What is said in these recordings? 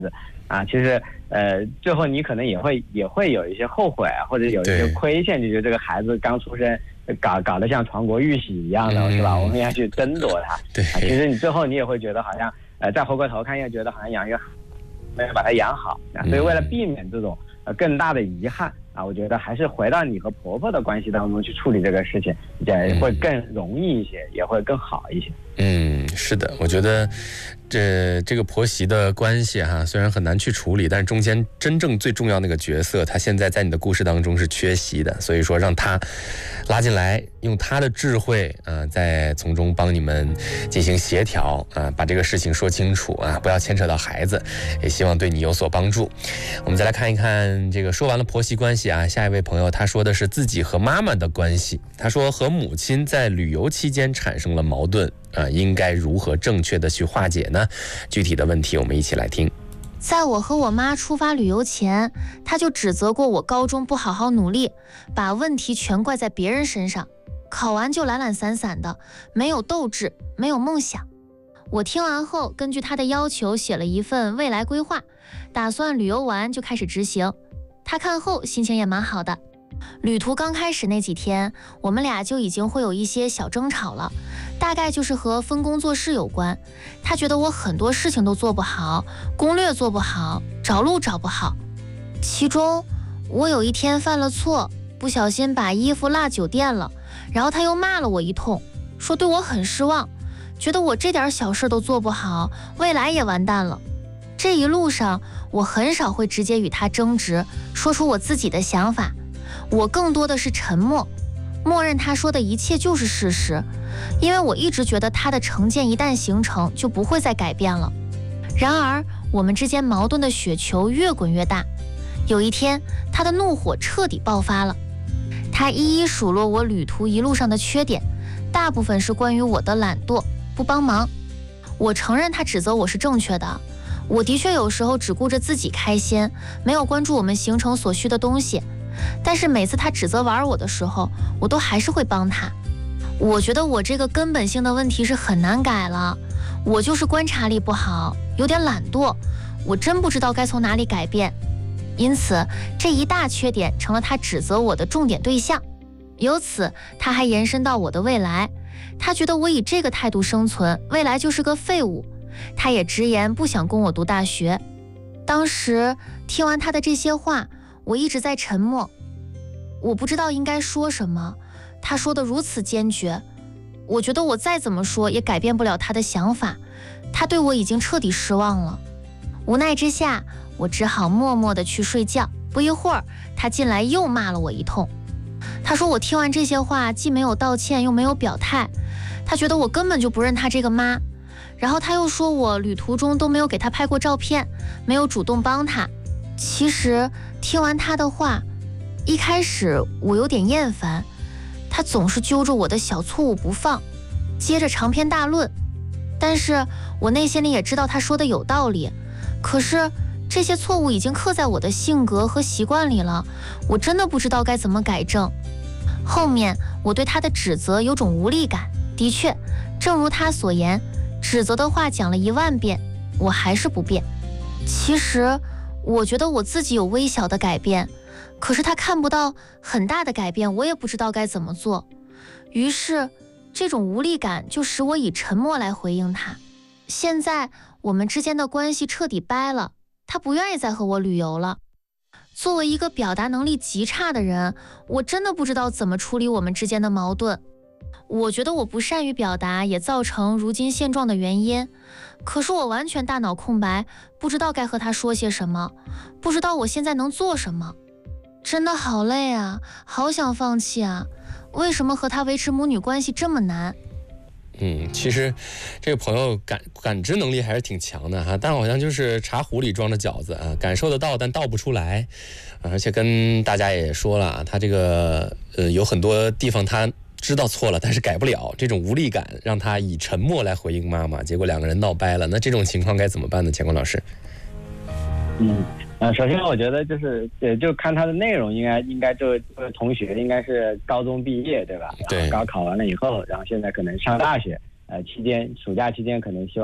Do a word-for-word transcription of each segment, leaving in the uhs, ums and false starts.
啊，其实呃，最后你可能也会也会有一些后悔，或者有一些亏欠，就觉得这个孩子刚出生，搞搞得像传国玉玺一样的，嗯、是吧？我们要去争夺他。 对、 啊，其实你最后你也会觉得好像，呃，再回过头看，又觉得好像养育没有把他养好啊。所以为了避免这种呃更大的遗憾啊，我觉得还是回到你和婆婆的关系当中去处理这个事情，也会更容易一些，也会更好一些。 嗯，是的，我觉得这这个婆媳的关系哈，虽然很难去处理，但是中间真正最重要那个角色，他现在在你的故事当中是缺席的，所以说让他拉进来，用他的智慧啊、呃，在从中帮你们进行协调啊、呃，把这个事情说清楚啊，不要牵扯到孩子，也希望对你有所帮助。我们再来看一看这个说完了婆媳关系啊，下一位朋友他说的是自己和妈妈的关系，他说和母亲在旅游期间产生了矛盾。啊，应该如何正确的去化解呢？具体的问题我们一起来听。 在我和我妈出发旅游前，她就指责过我高中不好好努力，把问题全怪在别人身上，考完就懒懒散散的，没有斗志，没有梦想。我听完后，根据她的要求写了一份未来规划，打算旅游完就开始执行。她看后心情也蛮好的。旅途刚开始那几天，我们俩就已经会有一些小争吵了，大概就是和分工做事有关。他觉得我很多事情都做不好，攻略做不好，找路找不好。其中我有一天犯了错，不小心把衣服落酒店了，然后他又骂了我一通，说对我很失望，觉得我这点小事都做不好，未来也完蛋了。这一路上我很少会直接与他争执，说出我自己的想法，我更多的是沉默，默认他说的一切就是事实，因为我一直觉得他的成见一旦形成就不会再改变了。然而我们之间矛盾的雪球越滚越大，有一天他的怒火彻底爆发了，他一一数落我旅途一路上的缺点，大部分是关于我的懒惰不帮忙。我承认他指责我是正确的，我的确有时候只顾着自己开心，没有关注我们行程所需的东西，但是每次他指责玩我的时候，我都还是会帮他。我觉得我这个根本性的问题是很难改了，我就是观察力不好，有点懒惰，我真不知道该从哪里改变。因此这一大缺点成了他指责我的重点对象。由此他还延伸到我的未来，他觉得我以这个态度生存，未来就是个废物。他也直言不想供我读大学。当时听完他的这些话，我一直在沉默，我不知道应该说什么。他说的如此坚决，我觉得我再怎么说也改变不了他的想法，他对我已经彻底失望了。无奈之下，我只好默默地去睡觉。不一会儿，他进来又骂了我一通。他说我听完这些话，既没有道歉又没有表态，他觉得我根本就不认他这个妈。然后他又说我旅途中都没有给他拍过照片，没有主动帮他。其实听完他的话，一开始我有点厌烦，他总是揪着我的小错误不放，接着长篇大论。但是我内心里也知道他说的有道理，可是这些错误已经刻在我的性格和习惯里了，我真的不知道该怎么改正。后面我对他的指责有种无力感，的确正如他所言，指责的话讲了一万遍，我还是不变。其实我觉得我自己有微小的改变，可是他看不到很大的改变，我也不知道该怎么做。于是这种无力感就使我以沉默来回应他。现在我们之间的关系彻底掰了，他不愿意再和我旅游了。作为一个表达能力极差的人，我真的不知道怎么处理我们之间的矛盾。我觉得我不善于表达也造成如今现状的原因，可是我完全大脑空白，不知道该和他说些什么，不知道我现在能做什么。真的好累啊，好想放弃啊，为什么和他维持母女关系这么难？ 嗯，其实这个朋友感感知能力还是挺强的哈，但好像就是茶壶里装着饺子啊，感受得到但倒不出来，而且跟大家也说了，他这个呃有很多地方他知道错了，但是改不了，这种无力感让他以沉默来回应妈妈，结果两个人闹掰了。那这种情况该怎么办呢？乾坤老师？ 嗯。呃，首先我觉得就是，呃，就看他的内容，应该应该这位同学应该是高中毕业，对吧？ 对。 高考完了以后，然后现在可能上大学，呃，期间暑假期间可能希望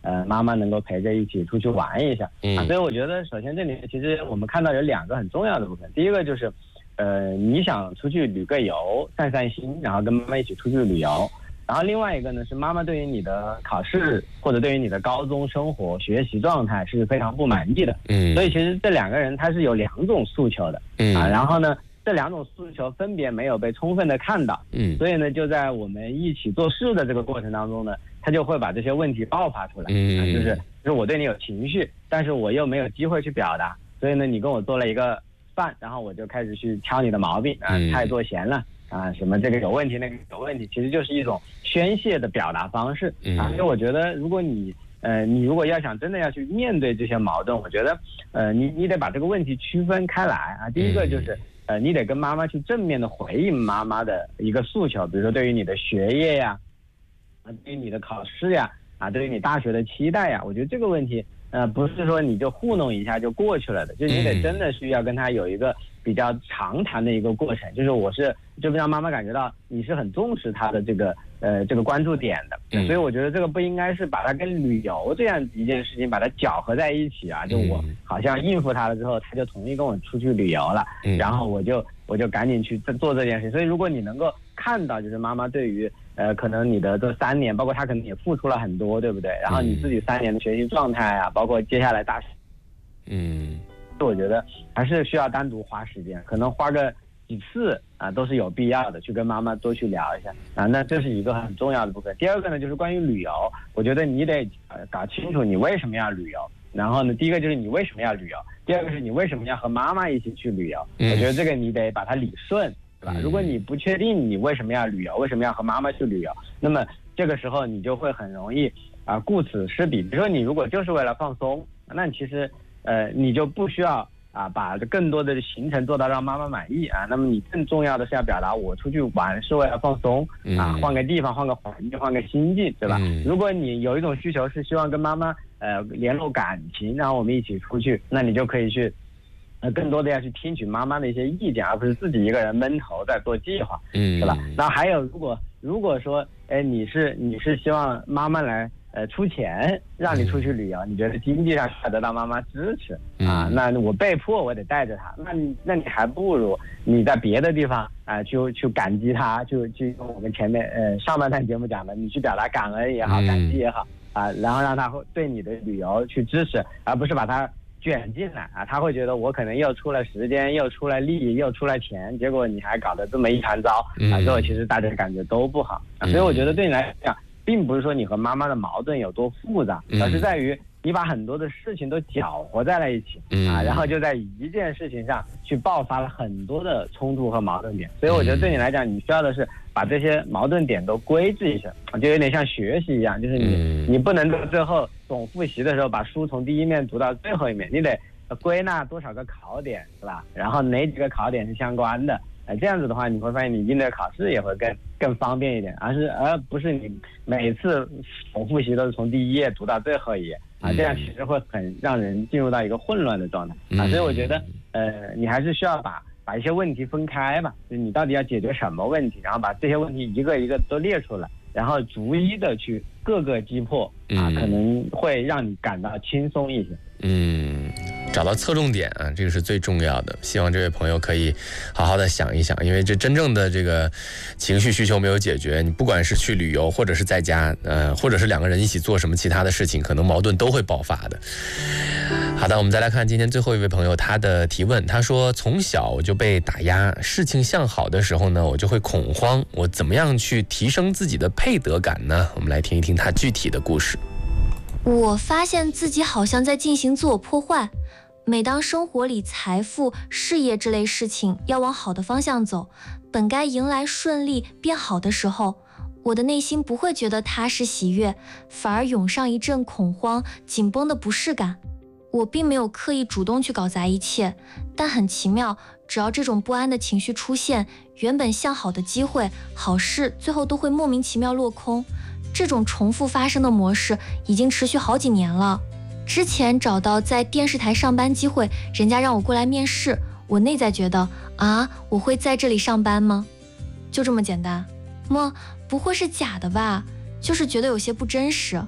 呃妈妈能够陪着一起出去玩一下。 嗯， 啊，所以我觉得首先这里其实我们看到有两个很重要的部分，第一个就是，呃，你想出去旅个游、散散心，然后跟妈妈一起出去旅游。然后另外一个呢是妈妈对于你的考试或者对于你的高中生活学习状态是非常不满意的。 嗯， 所以其实这两个人他是有两种诉求的。嗯啊，然后呢这两种诉求分别没有被充分的看到。嗯，所以呢就在我们一起做事的这个过程当中呢，他就会把这些问题爆发出来。嗯，啊、就是就是我对你有情绪，但是我又没有机会去表达，所以呢你跟我做了一个饭，然后我就开始去挑你的毛病啊，菜做咸了。啊，什么这个有问题，那个有问题，其实就是一种宣泄的表达方式啊。所以我觉得，如果你呃，你如果要想真的要去面对这些矛盾，我觉得呃，你你得把这个问题区分开来啊。第一个就是呃，你得跟妈妈去正面的回应妈妈的一个诉求，比如说对于你的学业呀，啊，对于你的考试呀，啊，对于你大学的期待呀，我觉得这个问题呃，不是说你就糊弄一下就过去了的，就你得真的是要跟他有一个比较长谈的一个过程，就是我是就让妈妈感觉到你是很重视她的这个呃这个关注点的。嗯，所以我觉得这个不应该是把它跟旅游这样一件事情把它搅合在一起啊，就我好像应付他了之后，他就同意跟我出去旅游了，然后我就我就赶紧去做这件事。所以如果你能够看到，就是妈妈对于呃可能你的这三年，包括他可能也付出了很多，对不对？然后你自己三年的学习状态啊，包括接下来大学，嗯。我觉得还是需要单独花时间，可能花个几次啊都是有必要的，去跟妈妈多去聊一下啊。那这是一个很重要的部分。第二个呢，就是关于旅游，我觉得你得呃搞清楚你为什么要旅游。然后呢，第一个就是你为什么要旅游，第二个是你为什么要和妈妈一起去旅游。我觉得这个你得把它理顺，对吧？如果你不确定你为什么要旅游，为什么要和妈妈去旅游，那么这个时候你就会很容易啊顾此失彼。比如说你如果就是为了放松，那其实呃，你就不需要啊，把更多的行程做到让妈妈满意啊。那么你更重要的是要表达，我出去玩是为了放松啊，换个地方，换个环境，换个心境，对吧？嗯，如果你有一种需求是希望跟妈妈呃联络感情，然后我们一起出去，那你就可以去呃更多的要去听取妈妈的一些意见，而不是自己一个人闷头在做计划，嗯，对吧？那还有，如果如果说，哎，你是你是希望妈妈来。呃，出钱让你出去旅游，你觉得经济上需要得到妈妈支持啊？那我被迫我得带着她，那你那你还不如你在别的地方啊、呃，去去感激她，就去用我们前面呃上半段节目讲的，你去表达感恩也好，感激也好啊，然后让她对你的旅游去支持，而不是把她卷进来啊。她会觉得我可能又出了时间，又出了力，又出了钱，结果你还搞得这么一团糟啊，最后其实大家感觉都不好啊。所以我觉得对你来讲，并不是说你和妈妈的矛盾有多复杂，而是在于你把很多的事情都搅和在了一起啊，然后就在一件事情上去爆发了很多的冲突和矛盾点。所以我觉得对你来讲，你需要的是把这些矛盾点都归置一下，就有点像学习一样，就是你你不能到最后总复习的时候把书从第一面读到最后一面，你得归纳多少个考点，是吧？然后哪几个考点是相关的。呃，这样子的话，你会发现你应对考试也会更更方便一点，而是而不是你每次总复习都是从第一页读到最后一页啊，这样其实会很让人进入到一个混乱的状态啊。所以我觉得，呃，你还是需要把把一些问题分开吧，就是你到底要解决什么问题，然后把这些问题一个一个都列出来，然后逐一的去各个击破啊，可能会让你感到轻松一些。嗯。 找到侧重点啊，这个是最重要的。希望这位朋友可以好好的想一想，因为这真正的这个情绪需求没有解决，你不管是去旅游，或者是在家，呃，或者是两个人一起做什么其他的事情，可能矛盾都会爆发的。好的，我们再来看今天最后一位朋友他的提问，他说从小我就被打压，事情向好的时候呢，我就会恐慌，我怎么样去提升自己的配得感呢？我们来听一听他具体的故事。 我发现自己好像在进行自我破坏。每当生活里财富、事业这类事情要往好的方向走，本该迎来顺利变好的时候，我的内心不会觉得踏实喜悦，反而涌上一阵恐慌、紧绷的不适感。我并没有刻意主动去搞砸一切，但很奇妙，只要这种不安的情绪出现，原本向好的机会、好事最后都会莫名其妙落空。这种重复发生的模式已经持续好几年了。之前找到在电视台上班机会，人家让我过来面试，我内在觉得啊，我会在这里上班吗？就这么简单。么不会是假的吧？就是觉得有些不真实。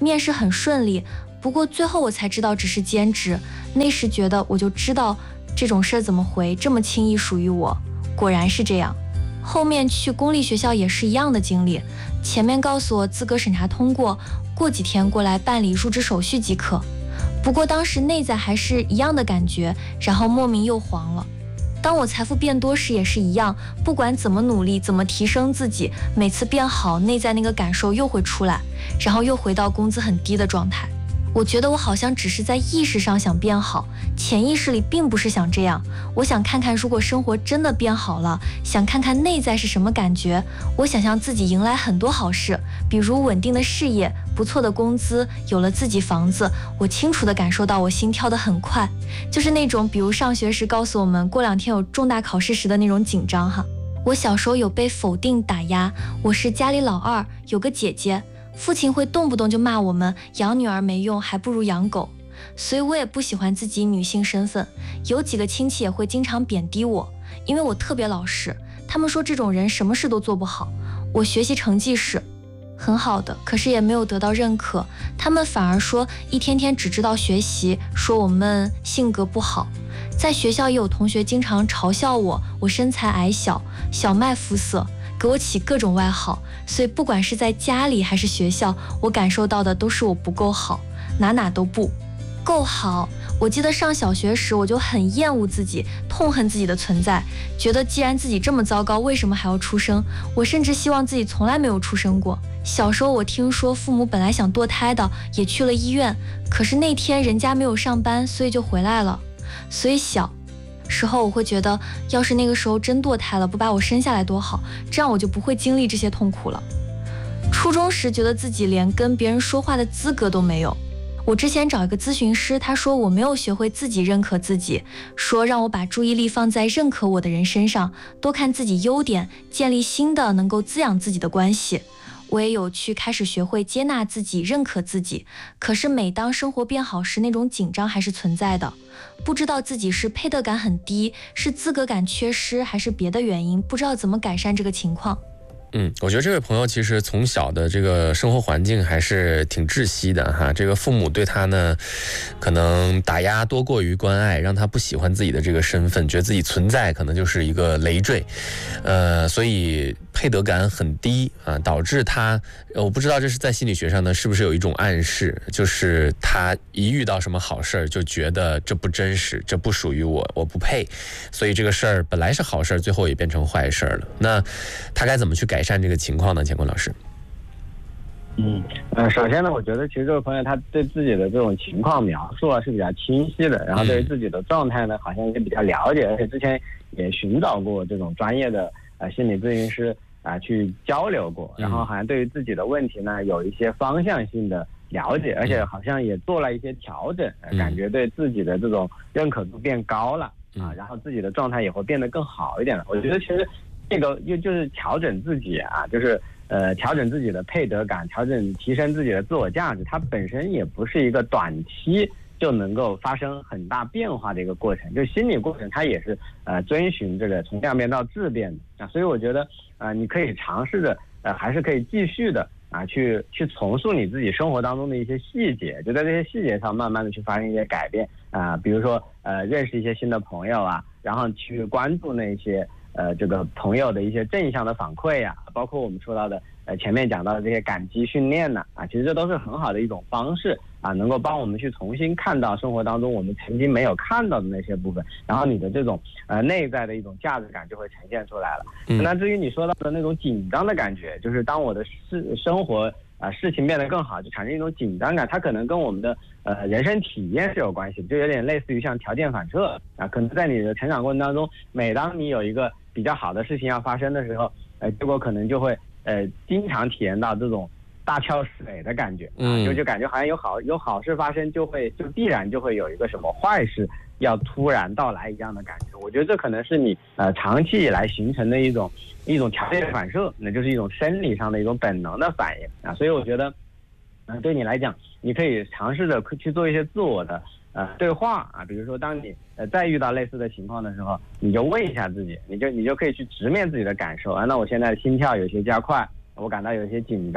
面试很顺利，不过最后我才知道只是兼职。那时觉得我就知道这种事儿怎么回，这么轻易属于我，果然是这样。后面去公立学校也是一样的经历，前面告诉我资格审查通过，过几天过来办理入职手续即可。不过当时内在还是一样的感觉，然后莫名又黄了。当我财富变多时也是一样，不管怎么努力，怎么提升自己，每次变好，内在那个感受又会出来，然后又回到工资很低的状态。我觉得我好像只是在意识上想变好，潜意识里并不是想这样。我想看看如果生活真的变好了，想看看内在是什么感觉。我想象自己迎来很多好事，比如稳定的事业，不错的工资，有了自己房子。我清楚地感受到我心跳得很快，就是那种比如上学时告诉我们过两天有重大考试时的那种紧张哈。我小时候有被否定打压，我是家里老二，有个姐姐，父亲会动不动就骂我们养女儿没用，还不如养狗，所以我也不喜欢自己女性身份。有几个亲戚也会经常贬低我，因为我特别老实，他们说这种人什么事都做不好。我学习成绩是很好的，可是也没有得到认可，他们反而说一天天只知道学习，说我们性格不好。在学校也有同学经常嘲笑我，我身材矮小，小麦肤色，给我起各种外号。所以不管是在家里还是学校，我感受到的都是我不够好，哪哪都不够好。我记得上小学时我就很厌恶自己，痛恨自己的存在，觉得既然自己这么糟糕，为什么还要出生？我甚至希望自己从来没有出生过。小时候我听说父母本来想堕胎的，也去了医院，可是那天人家没有上班，所以就回来了。所以小时候我会觉得，要是那个时候真堕胎了，不把我生下来多好，这样我就不会经历这些痛苦了。初中时觉得自己连跟别人说话的资格都没有。我之前找一个咨询师，他说我没有学会自己认可自己，说让我把注意力放在认可我的人身上，多看自己优点，建立新的能够滋养自己的关系。我也有去开始学会接纳自己，认可自己，可是每当生活变好时，那种紧张还是存在的，不知道自己是配得感很低，是资格感缺失，还是别的原因，不知道怎么改善这个情况。 嗯，我觉得这位朋友其实从小的这个生活环境还是挺窒息的哈。这个父母对他呢，可能打压多过于关爱，让他不喜欢自己的这个身份，觉得自己存在可能就是一个累赘，呃，所以配得感很低啊，导致他，我不知道这是在心理学上呢是不是有一种暗示，就是他一遇到什么好事儿就觉得这不真实，这不属于我，我不配，所以这个事儿本来是好事儿，最后也变成坏事儿了。那他该怎么去改善这个情况呢？乾坤老师。 嗯，呃，首先呢，我觉得其实这位朋友他对自己的这种情况描述啊是比较清晰的，然后对于自己的状态呢，好像也比较了解，而且之前也寻找过这种专业的呃心理咨询师啊、呃、去交流过，然后好像对于自己的问题呢有一些方向性的了解，而且好像也做了一些调整，呃、感觉对自己的这种认可度变高了啊，然后自己的状态也会变得更好一点了。我觉得其实这个又就是调整自己啊，就是呃调整自己的配得感，调整提升自己的自我价值，它本身也不是一个短期就能够发生很大变化的一个过程，就心理过程它也是呃遵循这个从量变到质变的啊，所以我觉得呃你可以尝试着呃还是可以继续的啊去去重塑你自己生活当中的一些细节，就在这些细节上慢慢的去发生一些改变啊，比如说呃认识一些新的朋友啊，然后去关注那些呃，这个朋友的一些正向的反馈呀、啊，包括我们说到的，呃，前面讲到的这些感激训练呢，啊，其实这都是很好的一种方式啊，能够帮我们去重新看到生活当中我们曾经没有看到的那些部分，然后你的这种呃内在的一种价值感就会呈现出来了。嗯、那至于你说到的那种紧张的感觉，就是当我的事生活啊、呃、事情变得更好，就产生一种紧张感，它可能跟我们的呃人生体验是有关系的，就有点类似于像条件反射啊，可能在你的成长过程当中，每当你有一个比较好的事情要发生的时候，呃，结果可能就会呃经常体验到这种大跳水的感觉，啊，就就感觉好像有好有好事发生，就会就必然就会有一个什么坏事要突然到来一样的感觉。我觉得这可能是你呃长期以来形成的一种一种条件反射，那就是一种生理上的一种本能的反应啊。所以我觉得，嗯、呃，对你来讲，你可以尝试着去做一些自我的呃对话啊，比如说当你呃再遇到类似的情况的时候，你就问一下自己，你就你就可以去直面自己的感受啊。那我现在心跳有些加快，我感到有些紧张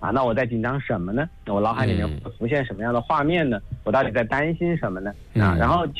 啊，那我在紧张什么呢？那我脑海里面会浮现什么样的画面呢？我到底在担心什么呢？啊，然后